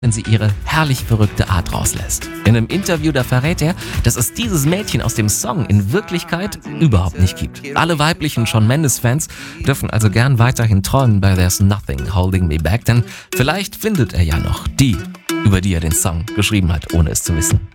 wenn sie ihre herrlich verrückte Art rauslässt. In einem Interview, da verrät er, dass es dieses Mädchen aus dem Song in Wirklichkeit überhaupt nicht gibt. Alle weiblichen Shawn Mendes-Fans dürfen also gern weiterhin träumen bei There's Nothing Holding Me Back, denn vielleicht findet er ja noch die, über die er den Song geschrieben hat, ohne es zu wissen.